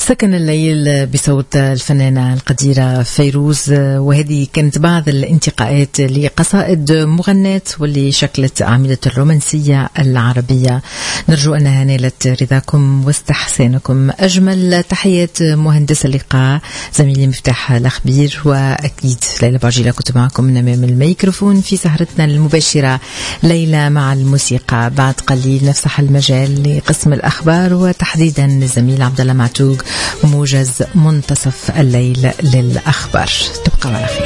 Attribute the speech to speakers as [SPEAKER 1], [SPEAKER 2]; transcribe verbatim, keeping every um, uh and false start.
[SPEAKER 1] سكن الليل بصوت الفنانة القديرة فيروز، وهذه كانت بعض الانتقاءات لقصائد مغناة واللي شكلت أعمدة الرومانسية العربية. نرجو أنها نالت رضاكم واستحسانكم. أجمل تحيات مهندس اللقاء زميلي مفتاح الأخبير، وأكيد ليلى بعجيلة كنت معكم من أمام الميكروفون في سهرتنا المباشرة ليلى مع الموسيقى. بعد قليل نفسح المجال لقسم الأخبار وتحديدا الزميل عبد الله معتوق موجز منتصف الليل للأخبار. تبقى على خير.